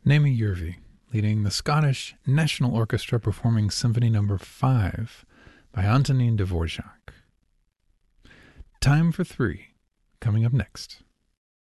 Naomi Yervi, leading the Scottish National Orchestra performing Symphony No. 5 by Antonin Dvorak. Time for 3, coming up next.